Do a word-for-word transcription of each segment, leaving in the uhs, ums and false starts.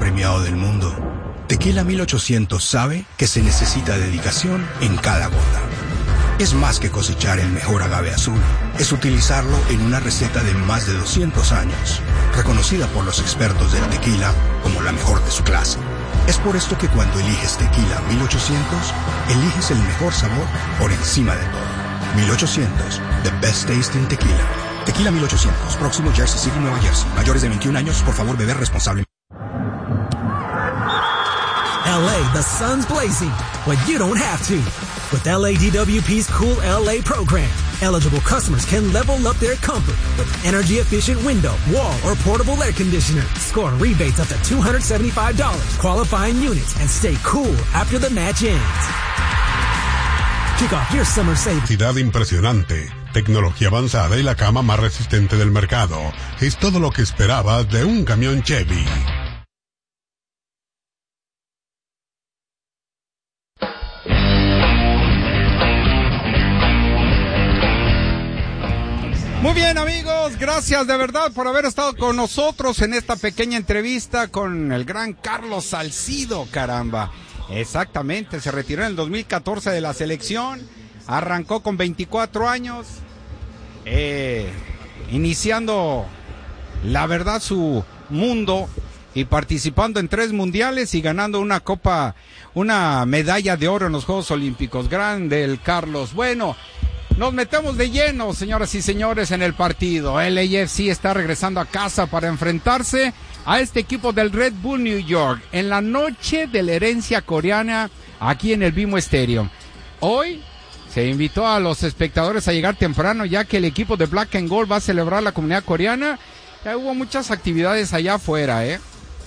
premiado del mundo, Tequila mil ochocientos sabe que se necesita dedicación en cada gota. Es más que cosechar el mejor agave azul, es utilizarlo en una receta de más de doscientos años, reconocida por los expertos del tequila como la mejor de su clase. Es por esto que cuando eliges Tequila mil ochocientos, eliges el mejor sabor por encima de todo. mil ochocientos, the best tasting tequila. Tequila mil ochocientos, próximo Jersey City, Nueva Jersey. Mayores de veintiún años, por favor, beber responsablemente. L A, the sun's blazing, but you don't have to. With L A D W P's Cool L A program, eligible customers can level up their comfort with energy-efficient window, wall, or portable air conditioner. Score rebates up to two hundred seventy-five dollars, qualifying units, and stay cool after the match ends. Kick off your summer savings. Ciudad impresionante, tecnología avanzada y la cama más resistente del mercado. Es todo lo que esperabas de un camión Chevy. Muy bien, amigos, gracias de verdad por haber estado con nosotros en esta pequeña entrevista con el gran Carlos Salcido, caramba. Exactamente, se retiró en el dos mil catorce de la selección, arrancó con veinticuatro años, eh, iniciando, la verdad, su mundo y participando en tres mundiales y ganando una copa, una medalla de oro en los Juegos Olímpicos. Grande el Carlos. Bueno, nos metemos de lleno, señoras y señores, en el partido. El A F C está regresando a casa para enfrentarse a este equipo del Red Bull New York en la noche de la herencia coreana aquí en el B M O Stadium. Hoy se invitó a los espectadores a llegar temprano, ya que el equipo de Black and Gold va a celebrar la comunidad coreana. Ya hubo muchas actividades allá afuera, ¿eh?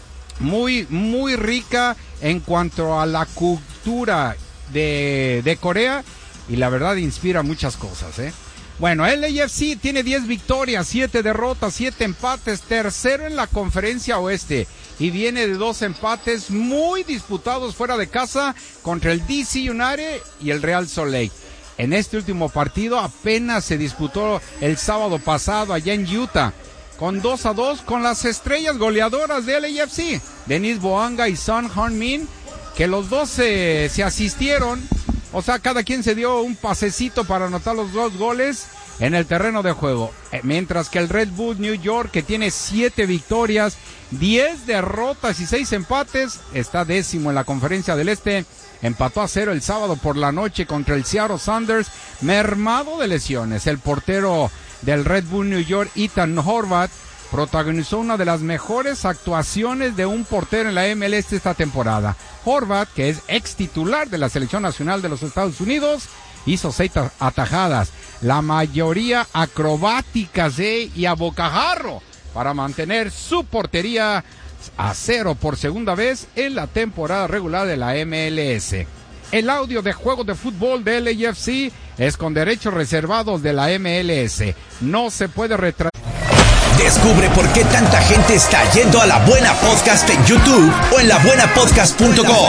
Muy, muy rica en cuanto a la cultura de, de Corea. Y la verdad inspira muchas cosas, ¿eh? Bueno, el A F C tiene diez victorias, siete derrotas, siete empates, tercero en la conferencia oeste. Y viene de dos empates muy disputados fuera de casa contra el D C United y el Real Salt Lake. En este último partido apenas se disputó el sábado pasado allá en Utah, con dos a dos con las estrellas goleadoras del A F C, Denis Boanga y Son Heung-min, que los dos se, se asistieron. O sea, cada quien se dio un pasecito para anotar los dos goles en el terreno de juego. Mientras que el Red Bull New York, que tiene siete victorias, diez derrotas y seis empates, está décimo en la Conferencia del Este. Empató a cero el sábado por la noche contra el Seattle Sounders, mermado de lesiones. El portero del Red Bull New York, Ethan Horvath, protagonizó una de las mejores actuaciones de un portero en la M L S esta temporada. Horvath, que es ex titular de la Selección Nacional de los Estados Unidos, hizo seis atajadas, la mayoría acrobáticas ¿eh? y a bocajarro, para mantener su portería a cero por segunda vez en la temporada regular de la M L S. El audio de juego de fútbol del A F C es con derechos reservados de la M L S. No se puede retrasar. Descubre por qué tanta gente está yendo a La Buena Podcast en YouTube o en la buena podcast punto com.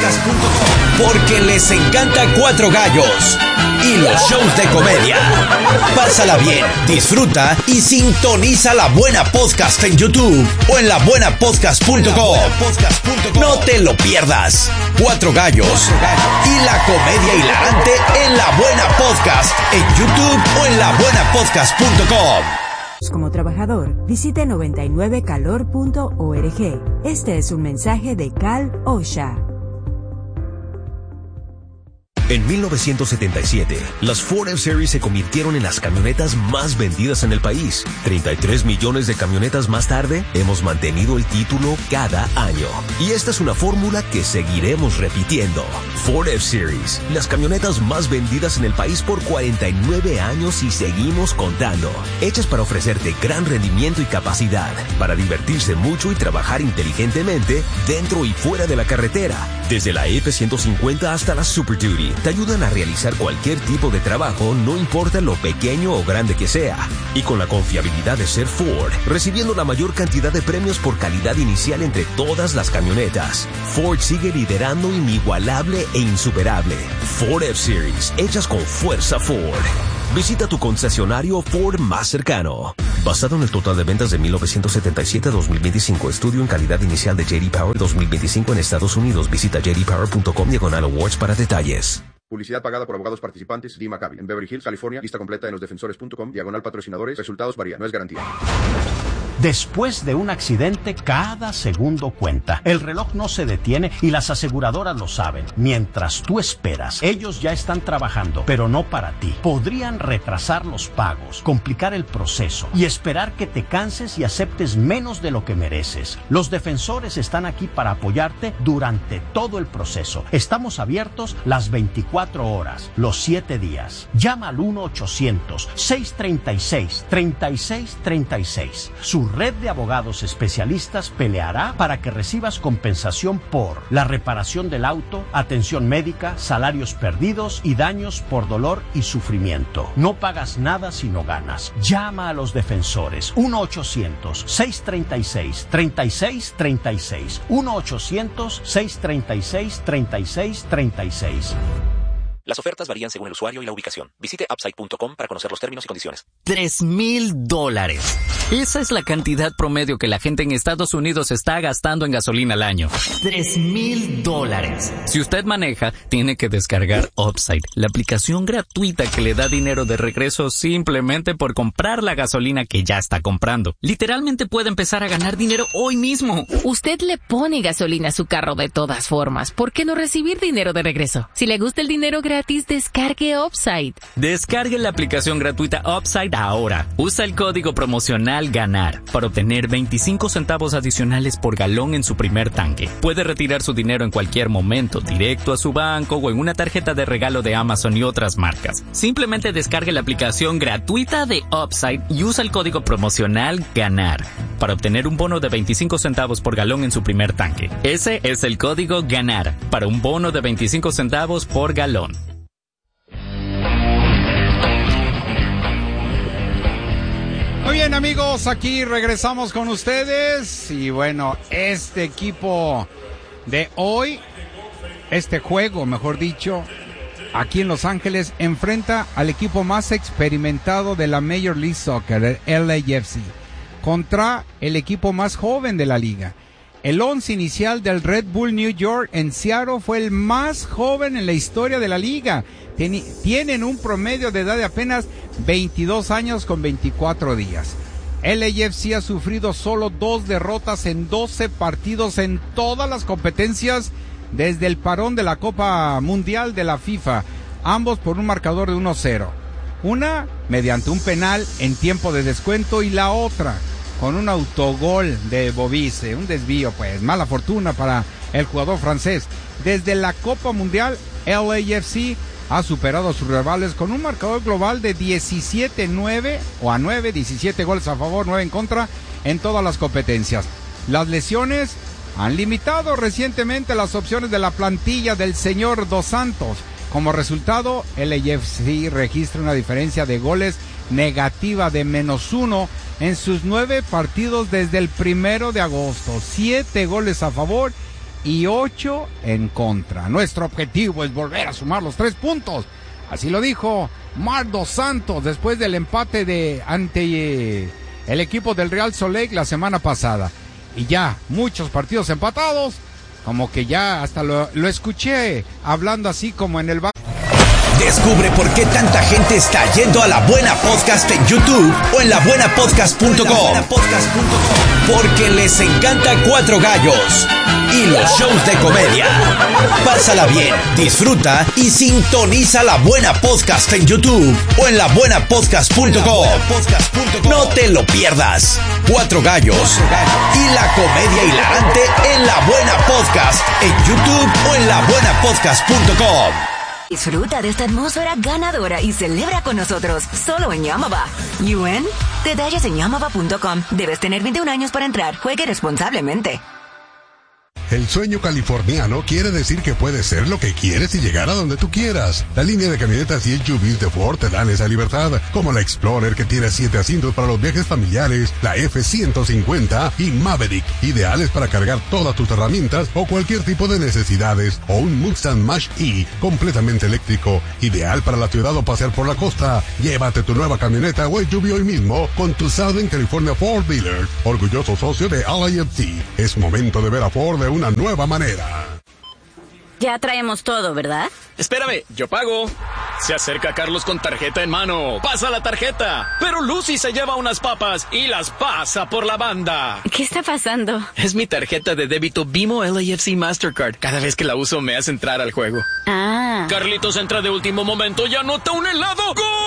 Porque les encanta Cuatro Gallos y los shows de comedia. Pásala bien, disfruta y sintoniza La Buena Podcast en YouTube o en la buena podcast punto com. No te lo pierdas. Cuatro Gallos y la comedia hilarante en La Buena Podcast en YouTube o en la buena podcast punto com. Como trabajador, visite noventa y nueve calor punto org. Este es un mensaje de Cal OSHA. En mil novecientos setenta y siete, las Ford F-Series se convirtieron en las camionetas más vendidas en el país. treinta y tres millones de camionetas más tarde, hemos mantenido el título cada año. Y esta es una fórmula que seguiremos repitiendo. Ford F-Series, las camionetas más vendidas en el país por cuarenta y nueve años y seguimos contando. Hechas para ofrecerte gran rendimiento y capacidad, para divertirse mucho y trabajar inteligentemente dentro y fuera de la carretera. Desde la F ciento cincuenta hasta la Super Duty, te ayudan a realizar cualquier tipo de trabajo, no importa lo pequeño o grande que sea. Y con la confiabilidad de ser Ford, recibiendo la mayor cantidad de premios por calidad inicial entre todas las camionetas, Ford sigue liderando inigualable e insuperable. Ford F-Series, hechas con fuerza Ford. Visita tu concesionario Ford más cercano. Basado en el total de ventas de mil novecientos setenta y siete a dos mil veinticinco, estudio en calidad inicial de J D Power dos mil veinticinco en Estados Unidos. Visita j d power punto com diagonal awards para detalles. Publicidad pagada por abogados participantes. D. Maccabi. En Beverly Hills, California. Lista completa en los defensores punto com. Diagonal patrocinadores. Resultados varían. No es garantía. Después de un accidente, cada segundo cuenta. El reloj no se detiene y las aseguradoras lo saben. Mientras tú esperas, ellos ya están trabajando, pero no para ti. Podrían retrasar los pagos, complicar el proceso y esperar que te canses y aceptes menos de lo que mereces. Los defensores están aquí para apoyarte durante todo el proceso. Estamos abiertos las veinticuatro horas, los siete días. Llama al uno ochocientos, seiscientos treinta y seis, treinta y seis treinta y seis. Su red de abogados especialistas peleará para que recibas compensación por la reparación del auto, atención médica, salarios perdidos y daños por dolor y sufrimiento. No pagas nada si no ganas. Llama a los defensores. uno ochocientos, seiscientos treinta y seis, treinta y seis treinta y seis. uno ochocientos, seiscientos treinta y seis, treinta y seis treinta y seis. Las ofertas varían según el usuario y la ubicación. Visite upside punto com para conocer los términos y condiciones. Tres mil dólares. Esa es la cantidad promedio que la gente en Estados Unidos está gastando en gasolina al año. Tres mil dólares. Si usted maneja, tiene que descargar Upside, la aplicación gratuita que le da dinero de regreso simplemente por comprar la gasolina que ya está comprando. Literalmente puede empezar a ganar dinero hoy mismo. Usted le pone gasolina a su carro de todas formas. ¿Por qué no recibir dinero de regreso? Si le gusta el dinero gratis, descargue Upside. Descargue la aplicación gratuita Upside ahora. Usa el código promocional GANAR para obtener veinticinco centavos adicionales por galón en su primer tanque. Puede retirar su dinero en cualquier momento, directo a su banco o en una tarjeta de regalo de Amazon y otras marcas. Simplemente descargue la aplicación gratuita de Upside y usa el código promocional GANAR para obtener un bono de veinticinco centavos por galón en su primer tanque. Ese es el código GANAR para un bono de veinticinco centavos por galón. Muy bien, amigos, aquí regresamos con ustedes y bueno, este equipo de hoy, este juego, mejor dicho, aquí en Los Ángeles, enfrenta al equipo más experimentado de la Major League Soccer, el L A F C, contra el equipo más joven de la liga. El once inicial del Red Bull New York en Seattle fue el más joven en la historia de la liga. Tien- tienen un promedio de edad de apenas veintidós años con veinticuatro días. L A F C ha sufrido solo dos derrotas en doce partidos en todas las competencias desde el parón de la Copa Mundial de la FIFA, ambos por un marcador de uno cero. Una mediante un penal en tiempo de descuento y la otra con un autogol de Bobisse, un desvío, pues mala fortuna para el jugador francés. Desde la Copa Mundial, L A F C ha superado a sus rivales con un marcador global de diecisiete nueve o a nueve, diecisiete goles a favor, nueve en contra en todas las competencias. Las lesiones han limitado recientemente las opciones de la plantilla del señor Dos Santos. Como resultado, L A F C registra una diferencia de goles negativa de menos uno en sus nueve partidos desde el primero de agosto. Siete goles a favor y ocho en contra. Nuestro objetivo es volver a sumar los tres puntos. Así lo dijo Marc Dos Santos después del empate de ante eh, el equipo del Real Salt Lake la semana pasada. Y ya muchos partidos empatados, como que ya hasta lo, lo escuché hablando así como en el bar. Descubre por qué tanta gente está yendo a La Buena Podcast en YouTube o en la buena podcast punto com. Porque les encanta Cuatro Gallos y los shows de comedia. Pásala bien, disfruta y sintoniza La Buena Podcast en YouTube o en la buena podcast punto com. No te lo pierdas. Cuatro Gallos y la comedia hilarante en La Buena Podcast en YouTube o en la buena podcast punto com. Disfruta de esta atmósfera ganadora y celebra con nosotros, solo en Yamava. ¿You in? Detalles en yamava punto com. Debes tener veintiún años para entrar. Juegue responsablemente. El sueño californiano quiere decir que puedes ser lo que quieres y llegar a donde tú quieras. La línea de camionetas y S U Vs de Ford te dan esa libertad, como la Explorer que tiene siete asientos para los viajes familiares, la F ciento cincuenta y Maverick, ideales para cargar todas tus herramientas o cualquier tipo de necesidades, o un Mustang Mach-E completamente eléctrico, ideal para la ciudad o pasear por la costa. Llévate tu nueva camioneta o S U V hoy mismo con tu Southern California Ford Dealer, orgulloso socio de L A F C. Es momento de ver a Ford de una nueva manera. Ya traemos todo, ¿verdad? Espérame, yo pago. Se acerca Carlos con tarjeta en mano. Pasa la tarjeta. Pero Lucy se lleva unas papas y las pasa por la banda. ¿Qué está pasando? Es mi tarjeta de débito Bimo L A F C Mastercard. Cada vez que la uso me hace entrar al juego. Ah. Carlitos entra de último momento y anota un helado.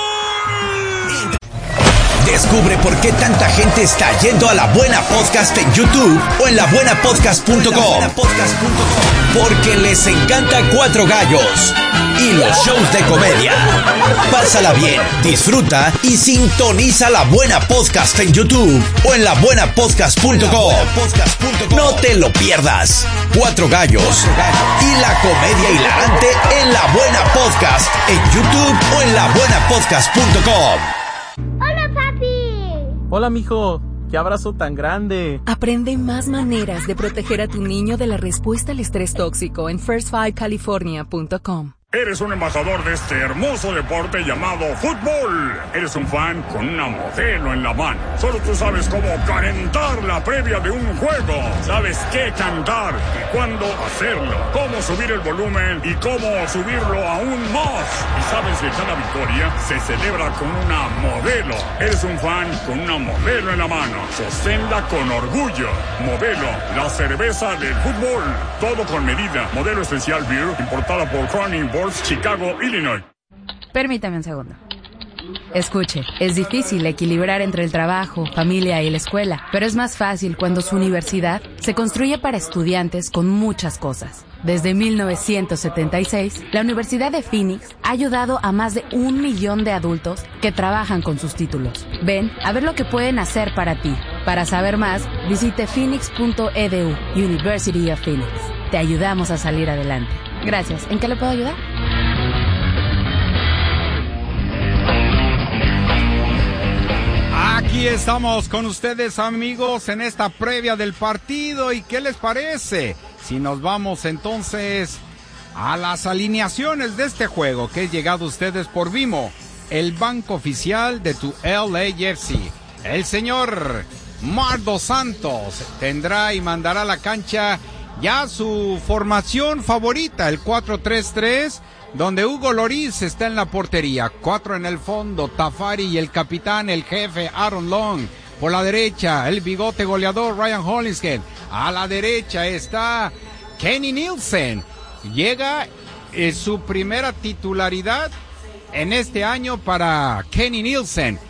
¡Gol! Descubre por qué tanta gente está yendo a La Buena Podcast en YouTube o en la buena podcast punto com. Porque les encanta Cuatro Gallos y los shows de comedia. Pásala bien, disfruta y sintoniza La Buena Podcast en YouTube o en la buena podcast punto com. No te lo pierdas. Cuatro Gallos y la comedia hilarante en La Buena Podcast en YouTube o en la buena podcast punto com. ¡Hola, papi! Hola, mijo. ¡Qué abrazo tan grande! Aprende más maneras de proteger a tu niño de la respuesta al estrés tóxico en first five california punto com. Eres un embajador de este hermoso deporte llamado fútbol. Eres un fan con una modelo en la mano. Solo tú sabes cómo calentar la previa de un juego. Sabes qué cantar y cuándo hacerlo. Cómo subir el volumen y cómo subirlo aún más. Y sabes que cada victoria se celebra con una modelo. Eres un fan con una modelo en la mano. Sosténla con orgullo. Modelo, la cerveza del fútbol. Todo con medida. Modelo especial beer importada por Cronin Chicago, Illinois. Permítame un segundo. Escuche, es difícil equilibrar entre el trabajo, familia y la escuela, pero es más fácil cuando su universidad se construye para estudiantes con muchas cosas. Desde mil novecientos setenta y seis, la Universidad de Phoenix ha ayudado a más de un millón de adultos que trabajan con sus títulos. Ven a ver lo que pueden hacer para ti. Para saber más, visite phoenix punto e d u, University of Phoenix. Te ayudamos a salir adelante. Gracias. ¿En qué le puedo ayudar? Aquí estamos con ustedes, amigos, en esta previa del partido. ¿Y qué les parece si nos vamos entonces a las alineaciones de este juego que ha llegado a ustedes por Vimo, el banco oficial de tu L A F C? El señor Marc Dos Santos tendrá y mandará a la cancha ya su formación favorita, el cuatro tres tres, donde Hugo Lloris está en la portería, cuatro en el fondo, Tafari y el capitán, el jefe, Aaron Long. Por la derecha, el bigote goleador, Ryan Hollingshead. A la derecha está Kenny Nielsen. Llega eh, su primera titularidad en este año para Kenny Nielsen.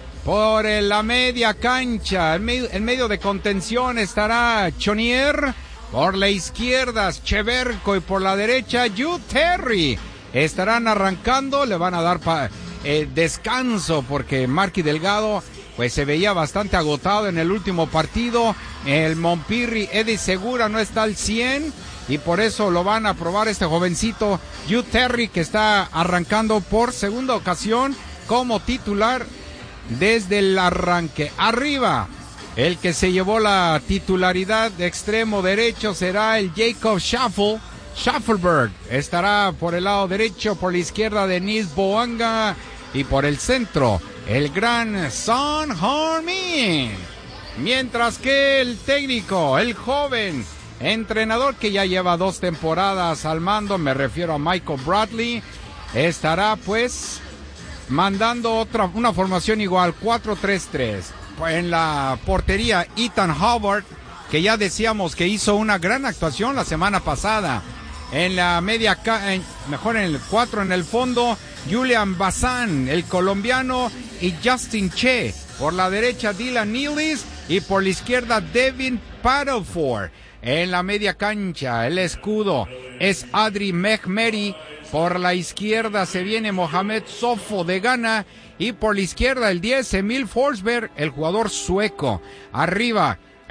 Por eh, la media cancha, en medio, en medio de contención estará Chonier. Por la izquierda, Cheverco, y por la derecha, Jude Terry. Estarán arrancando, le van a dar pa, eh, descanso porque Marky Delgado pues se veía bastante agotado en el último partido. El Montpirri, Eddie Segura no está al cien y por eso lo van a probar este jovencito Jude Terry, que está arrancando por segunda ocasión como titular desde el arranque. Arriba, el que se llevó la titularidad de extremo derecho será el Jacob Shuffle, Shuffleberg. Estará por el lado derecho, por la izquierda Denis Boanga y por el centro el gran Son Heung-min. Mientras que el técnico, el joven entrenador que ya lleva dos temporadas al mando, me refiero a Michael Bradley, estará pues mandando otra, una formación igual, cuatro tres tres. En la portería, Ethan Howard, que ya decíamos que hizo una gran actuación la semana pasada. En la media, en, mejor en el cuatro en el fondo, Julian Bazán, el colombiano, y Justin Che. Por la derecha, Dylan Nealis, y por la izquierda, Devin Paddleford. En la media cancha, el escudo es Adri Mehmeri. Por la izquierda se viene Mohamed Sofo de Ghana. Y por la izquierda el diez, Emil Forsberg, el jugador sueco. Arriba,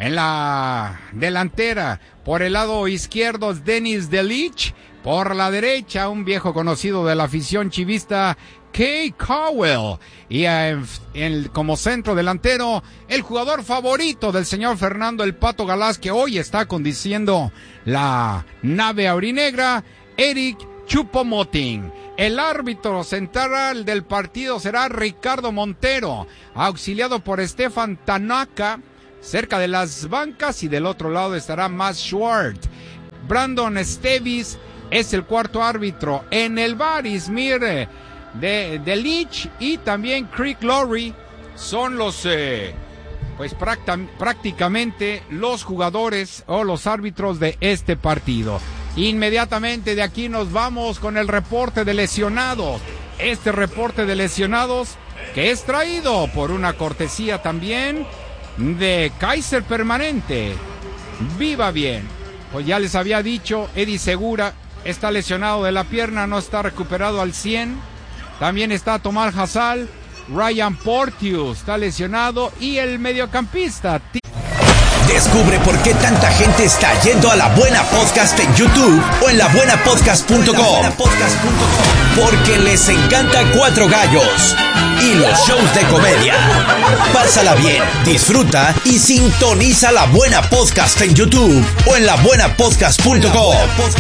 En la delantera, por el lado izquierdo, Denis Delich. Por la derecha, un viejo conocido de la afición chivista, Kay Cowell. Y en, en, como centro delantero, el jugador favorito del señor Fernando El Pato Galás, que hoy está conduciendo la nave aurinegra, Eric Choupo-Moting. El árbitro central del partido será Ricardo Montero, auxiliado por Stefan Tanaka, cerca de las bancas, y del otro lado estará Matt Schwartz. Brandon Estevis es el cuarto árbitro. En el bar, Ismir de, de Lich y también Craig Lowry son los, eh, pues prácta, prácticamente los jugadores o los árbitros de este partido. Inmediatamente de aquí nos vamos con el reporte de lesionados. Este reporte de lesionados que es traído por una cortesía también de Kaiser Permanente. Viva bien. Pues ya les había dicho, Eddie Segura está lesionado de la pierna, no está recuperado al cien. También está Tomás Hazal, Ryan Porteous está lesionado, y el mediocampista. Descubre por qué tanta gente está yendo a La Buena Podcast en YouTube o en la buena podcast punto com. Porque les encanta Cuatro Gallos y los shows de comedia. Pásala bien, disfruta y sintoniza La Buena Podcast en YouTube o en la buena podcast punto com.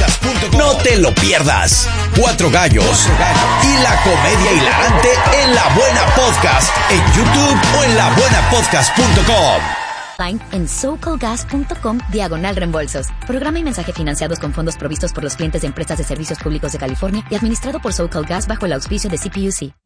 No te lo pierdas. Cuatro Gallos y la comedia hilarante en La Buena Podcast en YouTube o en la buena podcast punto com. En SoCalGas.com diagonal reembolsos. Programa y mensaje financiados con fondos provistos por los clientes de empresas de servicios públicos de California y administrado por SoCalGas bajo el auspicio de C P U C.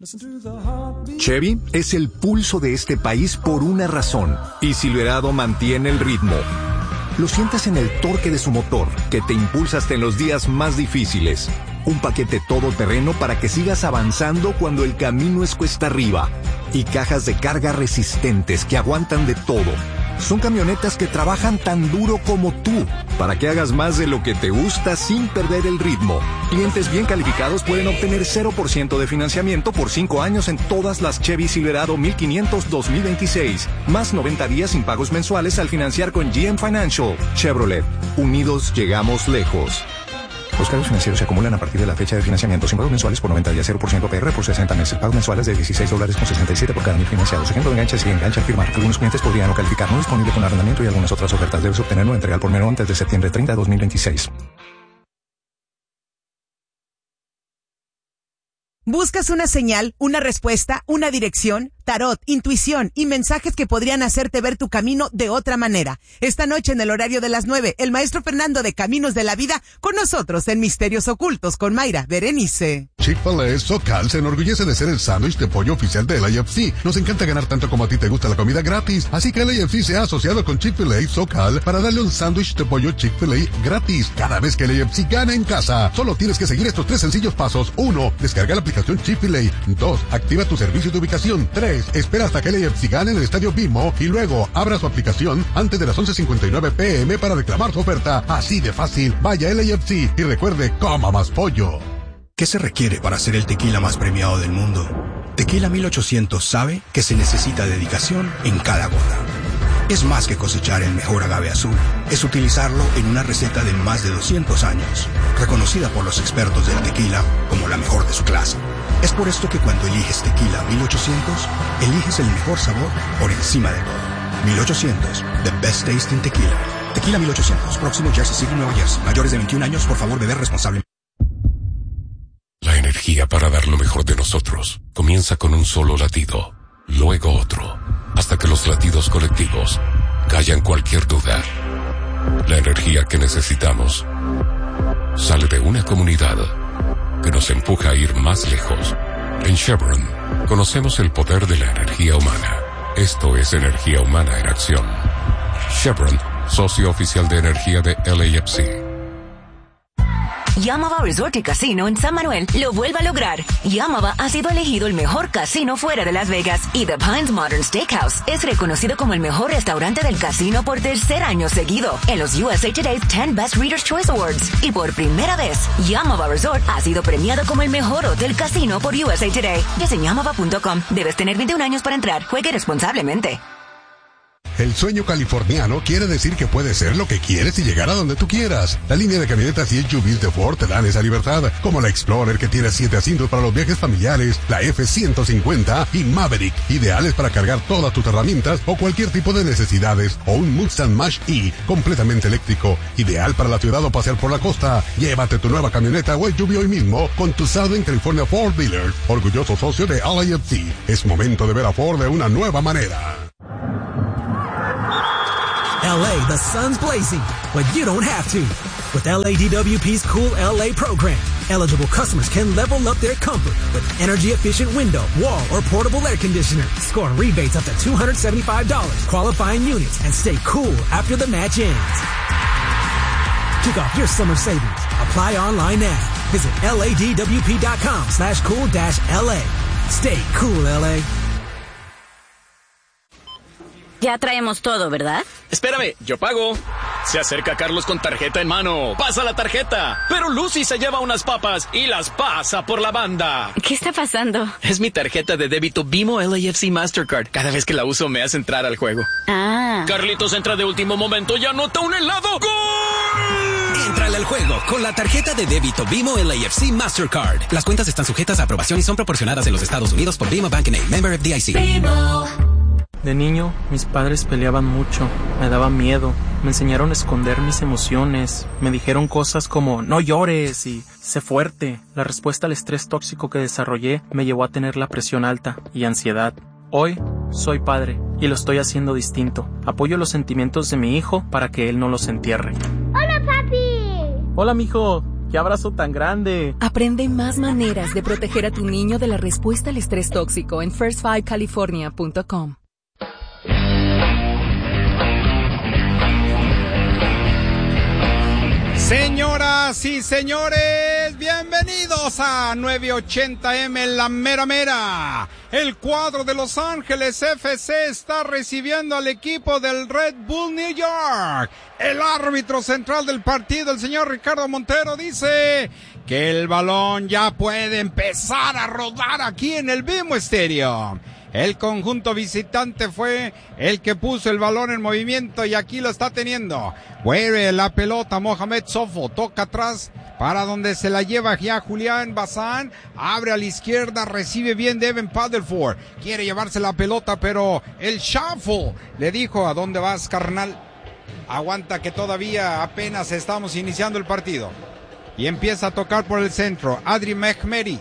Chevy es el pulso de este país por una razón, y Silverado mantiene el ritmo. Lo sientes en el torque de su motor, que te impulsa hasta en los días más difíciles. Un paquete todoterreno para que sigas avanzando cuando el camino es cuesta arriba. Y cajas de carga resistentes que aguantan de todo. Son camionetas que trabajan tan duro como tú, para que hagas más de lo que te gusta sin perder el ritmo. Clientes bien calificados pueden obtener cero por ciento de financiamiento por cinco años en todas las Chevy Silverado mil quinientos dos mil veintiséis. Más noventa días sin pagos mensuales al financiar con G M Financial. Chevrolet. Unidos llegamos lejos. Los cargos financieros se acumulan a partir de la fecha de financiamiento sin pagos mensuales por noventa días, cero por ciento A P R por sesenta meses. Pagos mensuales de dieciséis dólares con sesenta y siete por cada mil financiados. Ejemplo de enganche si engancha al firmar. Algunos clientes podrían no calificar. No disponible con arrendamiento y algunas otras ofertas. Debes obtenerlo en entrega por menor antes de septiembre treinta de dos mil veintiséis. ¿Buscas una señal, una respuesta, una dirección? Tarot, intuición y mensajes que podrían hacerte ver tu camino de otra manera. Esta noche en el horario de las nueve, el maestro Fernando de Caminos de la Vida con nosotros en Misterios Ocultos con Mayra Berenice. Chick-fil-A SoCal se enorgullece de ser el sándwich de pollo oficial de L A F C. Nos encanta ganar tanto como a ti te gusta la comida gratis, así que L A F C se ha asociado con Chick-fil-A SoCal para darle un sándwich de pollo Chick-fil-A gratis cada vez que L A F C gana en casa. Solo tienes que seguir estos tres sencillos pasos. uno. Descarga la aplicación Chick-fil-A. dos. Activa tu servicio de ubicación. tres. Espera hasta que L A F C gane en el Estadio Bimo y luego abra su aplicación antes de las once cincuenta y nueve pm para reclamar su oferta. Así de fácil. Vaya a L A F C y recuerde, coma más pollo. ¿Qué se requiere para ser el tequila más premiado del mundo? Tequila mil ochocientos sabe que se necesita dedicación en cada gota. Es más que cosechar el mejor agave azul. Es utilizarlo en una receta de más de doscientos años, reconocida por los expertos del tequila como la mejor de su clase. Es por esto que cuando eliges Tequila mil ochocientos, eliges el mejor sabor por encima de todo. mil ochocientos, the best tasting tequila. Tequila mil ochocientos, próximo Jersey City, Nueva Jersey. Mayores de veintiún años, por favor, beber responsablemente. La energía para dar lo mejor de nosotros comienza con un solo latido, luego otro, hasta que los latidos colectivos callan cualquier duda. La energía que necesitamos sale de una comunidad que nos empuja a ir más lejos. En Chevron, conocemos el poder de la energía humana. Esto es energía humana en acción. Chevron, socio oficial de energía de L A F C. Yamava Resort y Casino en San Manuel lo vuelve a lograr. Yamava ha sido elegido el mejor casino fuera de Las Vegas y The Pines Modern Steakhouse es reconocido como el mejor restaurante del casino por tercer año seguido en los U S A Today's ten Best Readers' Choice Awards. Y por primera vez, Yamava Resort ha sido premiado como el mejor hotel casino por U S A Today. Desde yamava punto com. Debes tener veintiún años para entrar. Juegue responsablemente. El sueño californiano quiere decir que puedes ser lo que quieres y llegar a donde tú quieras. La línea de camionetas y S U Vs de Ford te dan esa libertad, como la Explorer que tiene siete asientos para los viajes familiares, la F ciento cincuenta y Maverick, ideales para cargar todas tus herramientas o cualquier tipo de necesidades, o un Mustang Mach-E completamente eléctrico, ideal para la ciudad o pasear por la costa. Llévate tu nueva camioneta o S U V hoy mismo con tu Southern California Ford Dealer, orgulloso socio de L A F C. Es momento de ver a Ford de una nueva manera. L A, the sun's blazing, but you don't have to. With L A D W P's Cool L A program, eligible customers can level up their comfort with energy-efficient window, wall, or portable air conditioner. Score rebates up to two hundred seventy-five dollars, qualifying units, and stay cool after the match ends. Kick off your summer savings. Apply online now. Visit ladwp.com slash cool dash LA. Stay cool, L A. Ya traemos todo, ¿verdad? Espérame, yo pago. Se acerca Carlos con tarjeta en mano. Pasa la tarjeta. Pero Lucy se lleva unas papas y las pasa por la banda. ¿Qué está pasando? Es mi tarjeta de débito Bimo L A F C Mastercard. Cada vez que la uso me hace entrar al juego. Ah. Carlitos entra de último momento y anota un helado. ¡Gol! Entrale al juego con la tarjeta de débito Bimo L A F C Mastercard. Las cuentas están sujetas a aprobación y son proporcionadas en los Estados Unidos por Bimo Bank N A, member F D I C. Bimo. De niño, mis padres peleaban mucho, me daba miedo, me enseñaron a esconder mis emociones, me dijeron cosas como no llores y sé fuerte. La respuesta al estrés tóxico que desarrollé me llevó a tener la presión alta y ansiedad. Hoy soy padre y lo estoy haciendo distinto. Apoyo los sentimientos de mi hijo para que él no los entierre. ¡Hola, papi! Hola, mijo. ¡Qué abrazo tan grande! Aprende más maneras de proteger a tu niño de la respuesta al estrés tóxico en first five california punto com. Señoras y señores, bienvenidos a nueve ochenta eme La Mera Mera. El cuadro de Los Ángeles F C está recibiendo al equipo del Red Bull New York. El árbitro central del partido, el señor Ricardo Montero, dice que el balón ya puede empezar a rodar aquí en el Bimo Stadium. El conjunto visitante fue el que puso el balón en movimiento y aquí lo está teniendo. Vuelve la pelota Mohamed Sofo, toca atrás para donde se la lleva ya Julián Bazán. Abre a la izquierda, recibe bien Devin Padelford. Quiere llevarse la pelota, pero el shuffle le dijo: ¿a dónde vas, carnal? Aguanta que todavía apenas estamos iniciando el partido. Y empieza a tocar por el centro. Adri Mehmeri.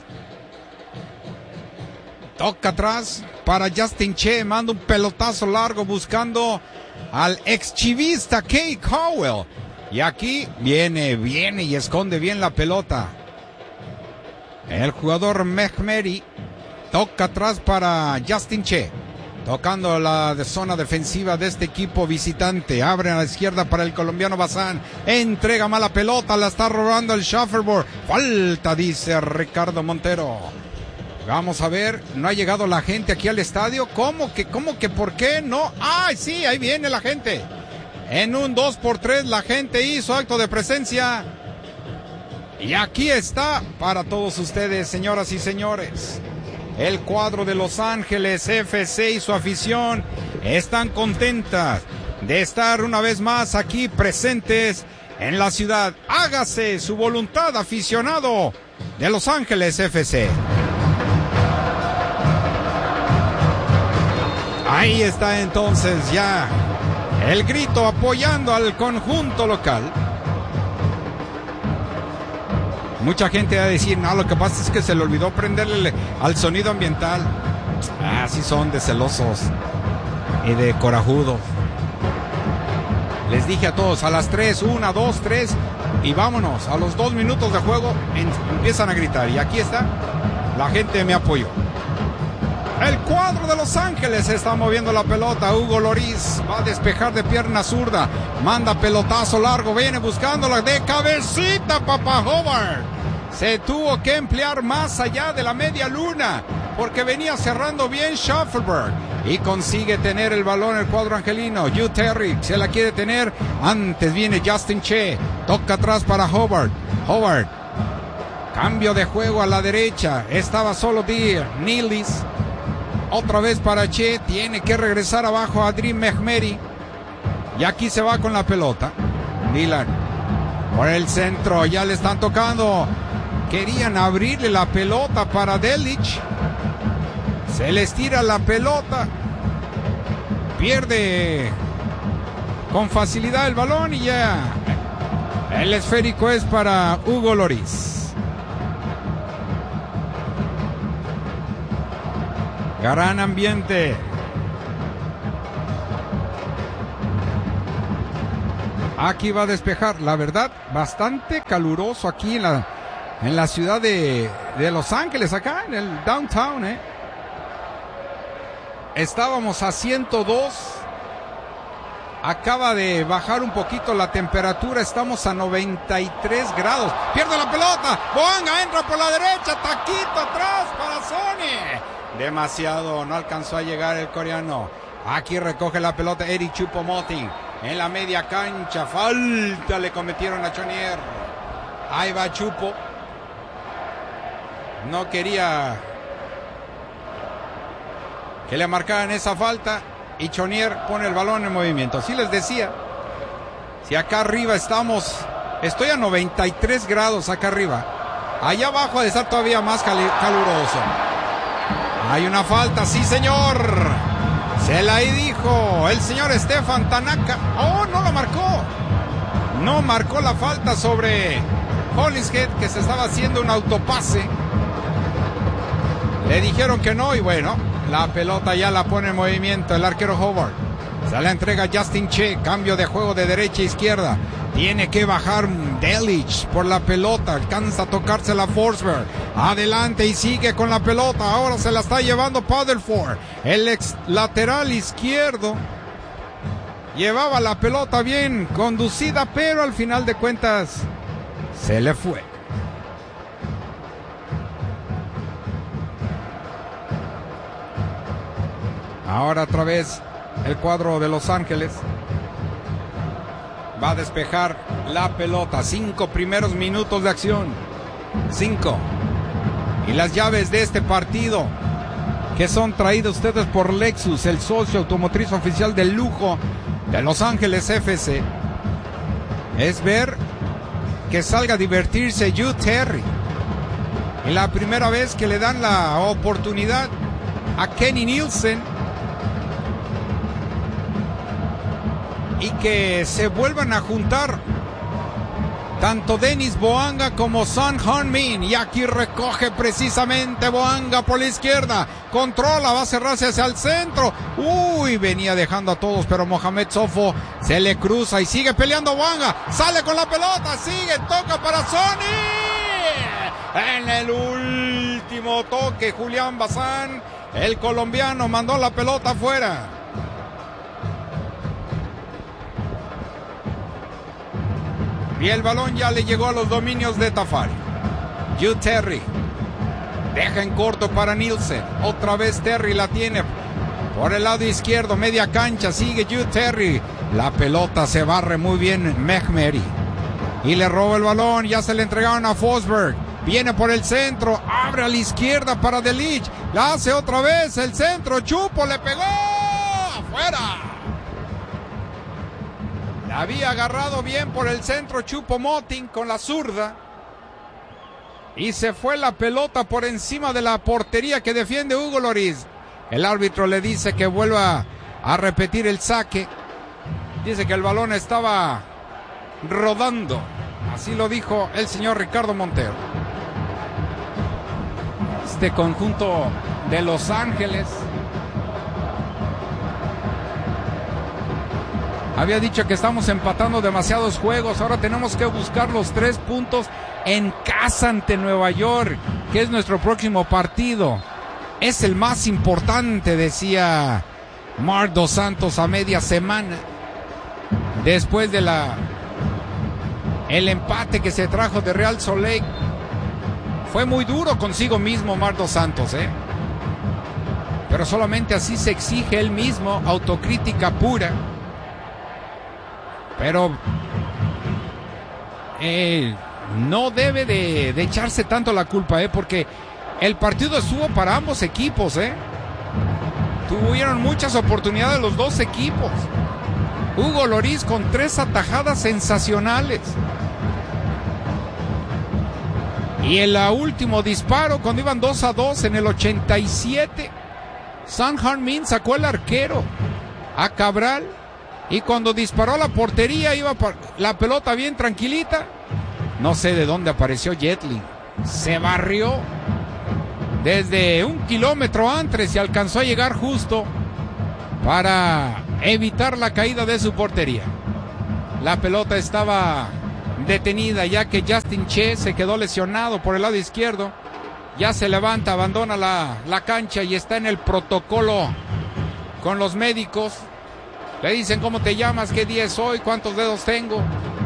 Toca atrás para Justin Che, manda un pelotazo largo buscando al exchivista Kay Cowell. Y aquí viene, viene y esconde bien la pelota. El jugador Mehmeri toca atrás para Justin Che. Tocando la de zona defensiva de este equipo visitante. Abre a la izquierda para el colombiano Bazán. Entrega mala pelota, la está robando el Shuffleboard. Falta, dice Ricardo Montero. Vamos a ver, no ha llegado la gente aquí al estadio. ¿Cómo que, cómo que, por qué no? ¡Ay, sí, ahí viene la gente! En un dos por tres la gente hizo acto de presencia. Y aquí está para todos ustedes, señoras y señores. El cuadro de Los Ángeles F C y su afición están contentas de estar una vez más aquí presentes en la ciudad. Hágase su voluntad, aficionado de Los Ángeles F C. Ahí está entonces ya el grito apoyando al conjunto local. Mucha gente va a decir, no, lo que pasa es que se le olvidó prenderle al sonido ambiental. Así son de celosos y de corajudos. Les dije a todos, a las tres, una, dos, tres, y vámonos. A los dos minutos de juego en, empiezan a gritar. Y aquí está, la gente me apoyó. El cuadro de Los Ángeles está moviendo la pelota. Hugo Lloris va a despejar de pierna zurda. Manda pelotazo largo. Viene buscándola de cabecita, papá Howard. Se tuvo que emplear más allá de la media luna porque venía cerrando bien Shuffleberg. Y consigue tener el balón el cuadro angelino. Hugh Terry se la quiere tener. Antes viene Justin Che. Toca atrás para Howard. Howard. Cambio de juego a la derecha. Estaba solo Deer. Nilis. Otra vez para Che. Tiene que regresar abajo a Dream Mehmeri. Y aquí se va con la pelota. Dylan. Por el centro. Ya le están tocando. Querían abrirle la pelota para Delic. Se les tira la pelota. Pierde con facilidad el balón y ya. El esférico es para Hugo Lloris. Gran ambiente. Aquí va a despejar. La verdad, bastante caluroso aquí en la, en la ciudad de, de Los Ángeles, acá en el downtown, ¿eh? Estábamos a ciento dos. Acaba de bajar un poquito la temperatura. Estamos a noventa y tres grados. Pierde la pelota. Boanga entra por la derecha. Taquito atrás para Sony. Demasiado. No alcanzó a llegar el coreano. Aquí recoge la pelota Eric Choupo-Moting. En la media cancha. Falta le cometieron a Chonier. Ahí va Chupo. No quería que le marcaran esa falta. Y Chonier pone el balón en movimiento. Así les decía. Si acá arriba estamos. Estoy a noventa y tres grados acá arriba. Allá abajo ha de estar todavía más caluroso. Hay una falta, sí señor. Se la dijo el señor Stefan Tanaka. Oh, no la marcó. No marcó la falta sobre Hollingshead, que se estaba haciendo un autopase. Le dijeron que no y bueno, la pelota ya la pone en movimiento el arquero Howard. Se la entrega Justin Che, cambio de juego de derecha a izquierda. Tiene que bajar Delic por la pelota, alcanza a tocarse la Forsberg. Adelante y sigue con la pelota, ahora se la está llevando Padelford. El ex lateral izquierdo llevaba la pelota bien conducida, pero al final de cuentas se le fue. Ahora otra vez el cuadro de Los Ángeles va a despejar la pelota. Cinco primeros minutos de acción. Cinco. Y las llaves de este partido, que son traídas ustedes por Lexus, el socio automotriz oficial de lujo de Los Ángeles F C. Es ver que salga a divertirse Jude Terry. Y la primera vez que le dan la oportunidad a Kenny Nielsen. Y que se vuelvan a juntar tanto Denis Boanga como Son Heung-min. Y aquí recoge precisamente Boanga por la izquierda. Controla, va a cerrarse hacia el centro. Uy, venía dejando a todos, pero Mohamed Sofo se le cruza y sigue peleando Boanga. Sale con la pelota, sigue, toca para Sony. En el último toque, Julián Bazán, el colombiano, mandó la pelota afuera. Y el balón ya le llegó a los dominios de Tafari. Jude Terry. Deja en corto para Nielsen. Otra vez Terry la tiene por el lado izquierdo, media cancha. Sigue Jude Terry. La pelota se barre muy bien Mehmeri. Y le roba el balón. Ya se le entregaron a Forsberg. Viene por el centro. Abre a la izquierda para Delic. La hace otra vez. El centro. Chupo le pegó. Afuera. Había agarrado bien por el centro Choupo-Moting con la zurda. Y se fue la pelota por encima de la portería que defiende Hugo Lloris. El árbitro le dice que vuelva a repetir el saque. Dice que el balón estaba rodando. Así lo dijo el señor Ricardo Montero. Este conjunto de Los Ángeles había dicho que estamos empatando demasiados juegos. Ahora tenemos que buscar los tres puntos en casa ante Nueva York, que es nuestro próximo partido. Es el más importante, decía Marc Dos Santos a media semana. Después de la el empate que se trajo de Real Salt Lake. Fue muy duro consigo mismo Marc Dos Santos, ¿eh? Pero solamente así se exige él mismo, autocrítica pura. Pero eh, no debe de, de echarse tanto la culpa, ¿eh? Porque el partido estuvo para ambos equipos, ¿eh? Tuvieron muchas oportunidades los dos equipos. Hugo Lloris con tres atajadas sensacionales. Y el último disparo, cuando iban dos a dos en el ochenta y siete, Sun Heung-min sacó al arquero, a Cabral, y cuando disparó a la portería, iba por la pelota bien tranquilita. No sé de dónde apareció Jet Li. Se barrió desde un kilómetro antes y alcanzó a llegar justo para evitar la caída de su portería. La pelota estaba detenida ya que Justin Che se quedó lesionado por el lado izquierdo. Ya se levanta, abandona la, la cancha y está en el protocolo con los médicos. Le dicen cómo te llamas, qué día es hoy, cuántos dedos tengo.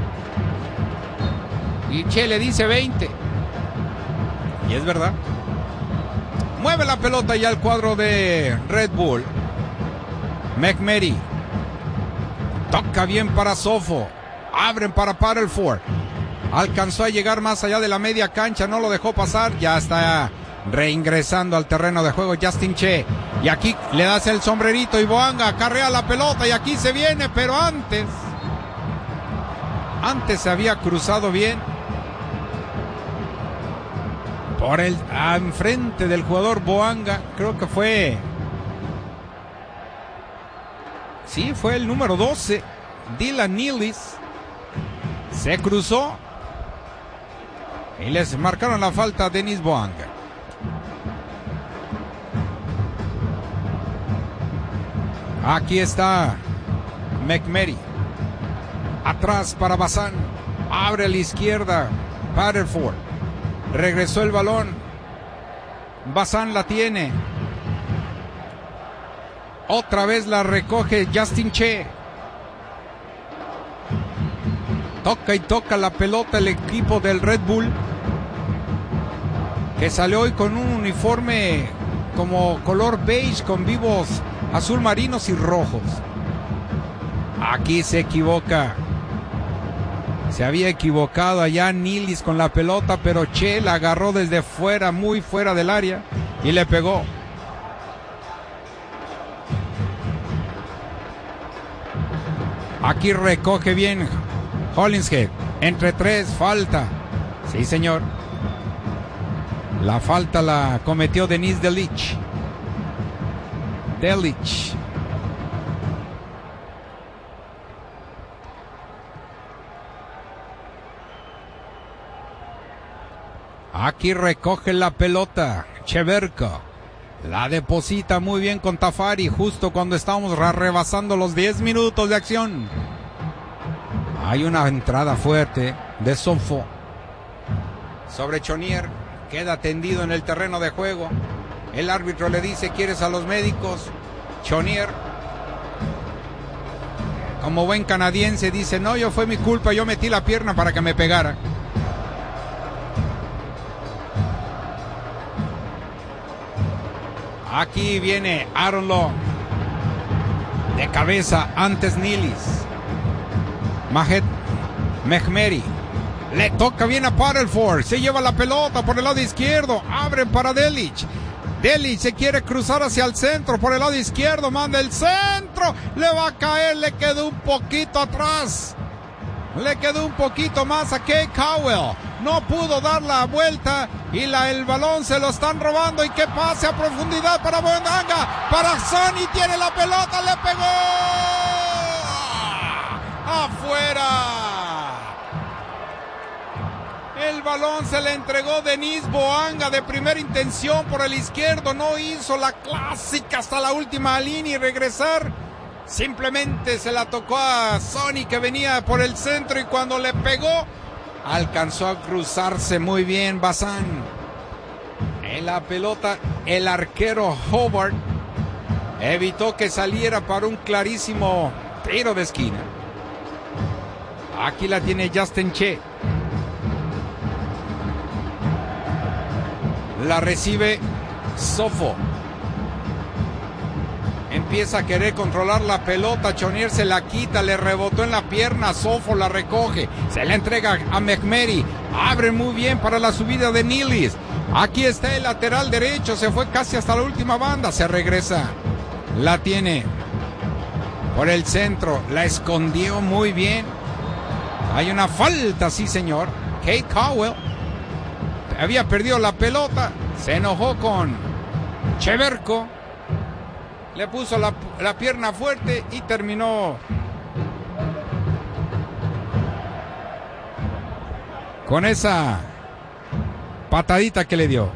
Y Che le dice veinte. Y es verdad. Mueve la pelota ya el cuadro de Red Bull. McMurray. Toca bien para Sofo. Abren para Padelford. Alcanzó a llegar más allá de la media cancha. No lo dejó pasar. Ya está reingresando al terreno de juego Justin Che. Y aquí le das el sombrerito y Boanga acarrea la pelota. Y aquí se viene. Pero antes. Antes se había cruzado bien. Por el enfrente del jugador Boanga. Creo que fue. Sí, fue el número doce. Dylan Nealis. Se cruzó. Y les marcaron la falta a Denis Boanga. Aquí está McMurray. Atrás para Bazán. Abre a la izquierda. Padelford. Regresó el balón. Bazán la tiene. Otra vez la recoge Justin Che. Toca y toca la pelota el equipo del Red Bull, que salió hoy con un uniforme como color beige con vivos azul marinos y rojos. Aquí se equivoca. Se había equivocado allá Nealis con la pelota, pero Che la agarró desde fuera, muy fuera del área, y le pegó. Aquí recoge bien Hollingshead. Entre tres, falta. Sí, señor. La falta la cometió Denis Delic. Delic. Aquí recoge la pelota Cheverko. La deposita muy bien con Tafari justo cuando estamos rebasando los diez minutos de acción. Hay una entrada fuerte de Sofo sobre Chonier. Queda tendido en el terreno de juego. El árbitro le dice: ¿quieres a los médicos? Chonier, como buen canadiense, dice: no, yo fue mi culpa, yo metí la pierna para que me pegara. Aquí viene Aaron Long. De cabeza antes Nealis. Mahed McMurray. Le toca bien a Padelford. Se lleva la pelota por el lado izquierdo. Abren para Delic. Delic se quiere cruzar hacia el centro por el lado izquierdo. Manda el centro. Le va a caer. Le quedó un poquito atrás. Le quedó un poquito más a Kay Cowell. No pudo dar la vuelta y la, el balón se lo están robando. Y que pase a profundidad para Boanga. Para Sonny, tiene la pelota, le pegó. Afuera. El balón se le entregó Denis Boanga de primera intención por el izquierdo. No hizo la clásica hasta la última línea y regresar. Simplemente se la tocó a Sonny, que venía por el centro, y cuando le pegó alcanzó a cruzarse muy bien Bazán. En la pelota el arquero Hobart evitó que saliera para un clarísimo tiro de esquina. Aquí la tiene Justin Che. La recibe Sofo. Empieza a querer controlar la pelota. Chonier se la quita, le rebotó en la pierna. Sofo la recoge, se la entrega a McMurray. Abre muy bien para la subida de Nealis. Aquí está el lateral derecho, se fue casi hasta la última banda. Se regresa La tiene por el centro. La escondió muy bien. Hay una falta, sí señor. Kate Cowell había perdido la pelota. Se enojó con Cheverko. Le puso la, la pierna fuerte y terminó con esa patadita que le dio.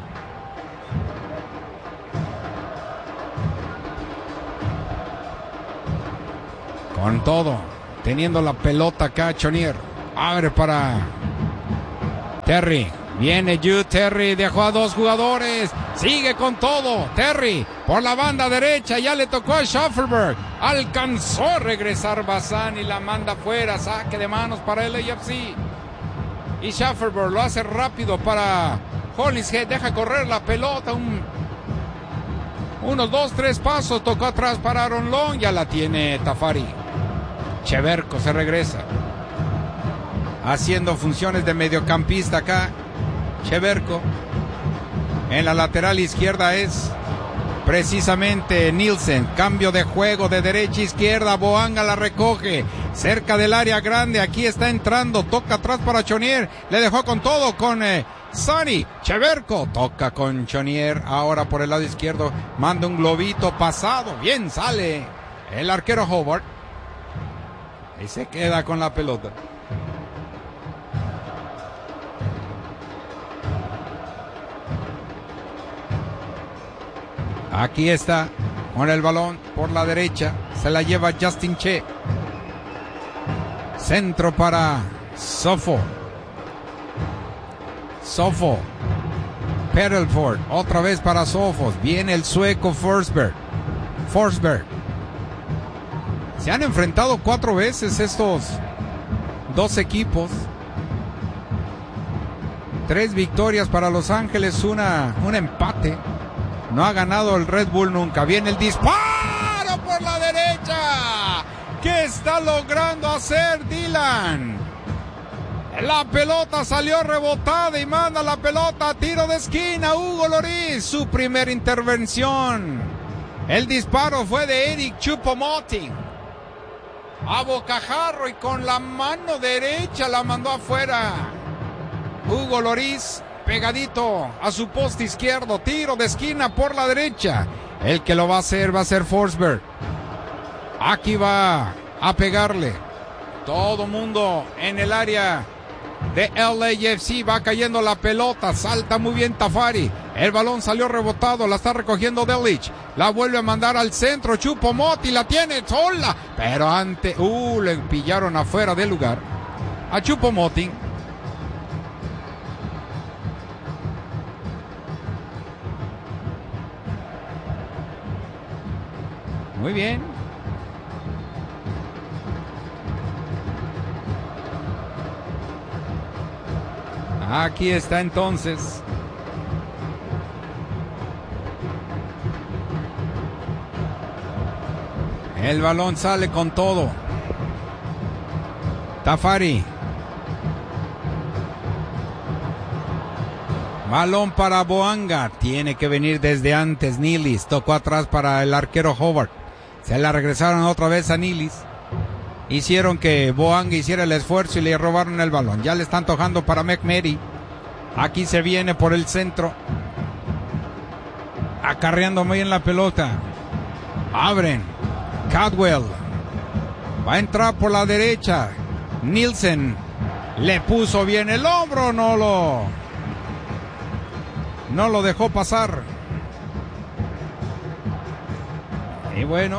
Con todo, teniendo la pelota acá, Chonier. Abre para Terry. Viene Jude Terry, dejó a dos jugadores. Sigue con todo. Terry por la banda derecha. Ya le tocó a Schafferberg. Alcanzó a regresar Bazán y la manda fuera. Saque de manos para el A F C. Y Schafferberg lo hace rápido para Hollingshead. Deja correr la pelota. Un, unos dos, tres pasos. Tocó atrás para Aaron Long. Ya la tiene Tafari. Cheverko se regresa. Haciendo funciones de mediocampista acá. Cheverko. En la lateral izquierda es precisamente Nielsen. Cambio de juego de derecha a izquierda. Boanga la recoge. Cerca del área grande. Aquí está entrando. Toca atrás para Chonier. Le dejó con todo con eh, Sonny. Cheverko. Toca con Chonier. Ahora por el lado izquierdo. Manda un globito pasado. Bien sale el arquero Hobart. Y se queda con la pelota. Aquí está con el balón por la derecha. Se la lleva Justin Che. Centro para Sofo. Sofo. Pedelford. Otra vez para Sofos. Viene el sueco Forsberg. Forsberg. Se han enfrentado cuatro veces estos dos equipos. Tres victorias para Los Ángeles, una, un empate. No ha ganado el Red Bull nunca. Viene el disparo por la derecha. ¿Qué está logrando hacer Dylan? La pelota salió rebotada y manda la pelota a tiro de esquina. Hugo Lloris, su primera intervención. El disparo fue de Eric Choupo-Moting. A bocajarro y con la mano derecha la mandó afuera. Hugo Lloris pegadito a su poste izquierdo. Tiro de esquina por la derecha. El que lo va a hacer va a ser Forsberg. Aquí va a pegarle. Todo mundo en el área de L A F C. Va cayendo la pelota. Salta muy bien Tafari. El balón salió rebotado. La está recogiendo Delic. La vuelve a mandar al centro. Choupo-Moting la tiene sola. Pero antes. Uh, le pillaron afuera del lugar a Choupo-Moting. Muy bien. Aquí está entonces. El balón sale con todo. Tafari. Balón para Boanga. Tiene que venir desde antes Nilis. Tocó atrás para el arquero Hobart. Se la regresaron otra vez a Nilis. Hicieron que Boanga hiciera el esfuerzo y le robaron el balón. Ya le están tocando para McMurray. Aquí se viene por el centro. Acarreando muy bien la pelota. Abren. Cadwell. Va a entrar por la derecha. Nielsen. Le puso bien el hombro. No lo... No lo dejó pasar. Y bueno,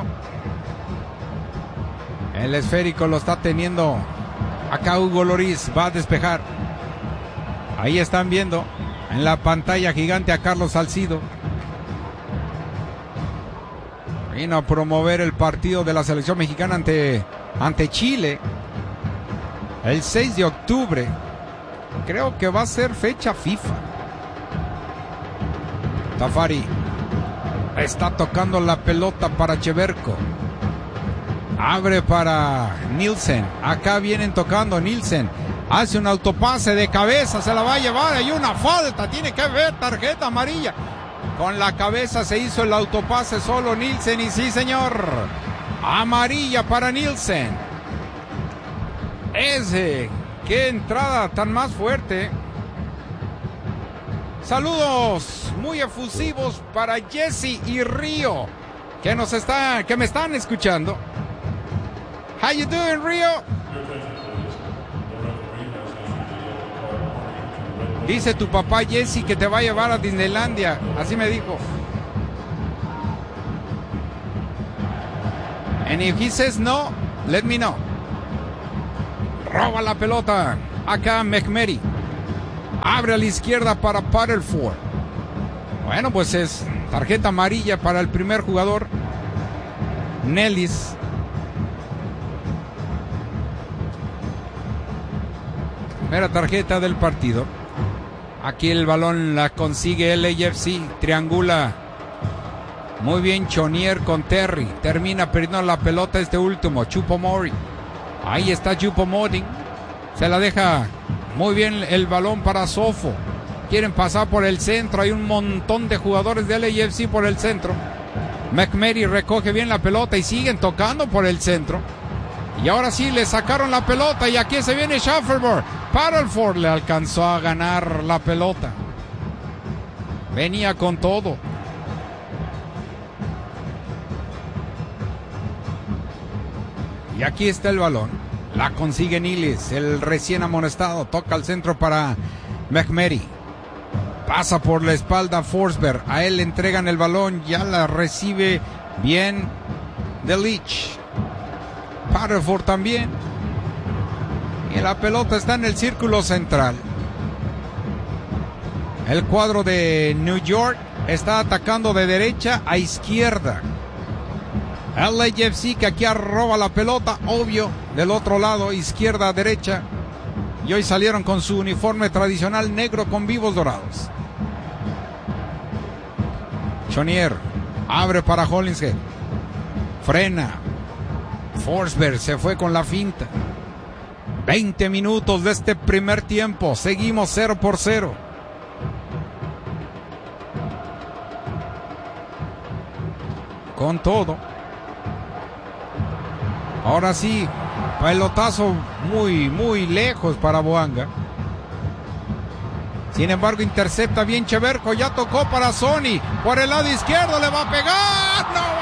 el esférico lo está teniendo acá Hugo Lloris. Va a despejar. Ahí están viendo en la pantalla gigante a Carlos Salcido. Vino a promover el partido de la selección mexicana ante, ante Chile el seis de octubre. Creo que va a ser fecha FIFA. Tafari está tocando la pelota para Cheverko. Abre para Nielsen. Acá vienen tocando. Nielsen hace un autopase de cabeza. Se la va a llevar. Hay una falta. Tiene que ver tarjeta amarilla. Con la cabeza se hizo el autopase solo Nielsen y sí, señor. Amarilla para Nielsen. Ese, qué entrada tan más fuerte. Saludos muy efusivos para Jesse y Río, que nos está, que me están escuchando. How you doing, Río? Dice tu papá Jesse que te va a llevar a Disneylandia, así me dijo. And if he says no, let me know. Roba la pelota. Acá McMurray. Abre a la izquierda para Padelford. Bueno, pues es tarjeta amarilla para el primer jugador, Nellis. Primera tarjeta del partido. Aquí el balón la consigue el A F C. Triangula muy bien Chonier con Terry. Termina perdiendo la pelota este último, Chupomori. Ahí está Chupomori. Se la deja muy bien el balón para Sofo. Quieren pasar por el centro. Hay un montón de jugadores del A F C por el centro. McMurray recoge bien la pelota y siguen tocando por el centro. Y ahora sí le sacaron la pelota y aquí se viene Shuffleboard. Padelford le alcanzó a ganar la pelota. Venía con todo. Y aquí está el balón. La consigue Niles, el recién amonestado. Toca al centro para McMurray. Pasa por la espalda Forsberg. A él le entregan el balón. Ya la recibe bien de Leach. Padelford también. Y la pelota está en el círculo central. El cuadro de New York está atacando de derecha a izquierda. El A F C que aquí arroba la pelota, obvio, del otro lado, izquierda a derecha. Y hoy salieron con su uniforme tradicional negro con vivos dorados. Chonier abre para Hollingshead. Frena. Forsberg se fue con la finta. veinte minutos de este primer tiempo. Seguimos cero por cero. Con todo. Ahora sí, pelotazo muy, muy lejos para Boanga. Sin embargo, intercepta bien Cheverco. Ya tocó para Sony. Por el lado izquierdo le va a pegar. ¡No!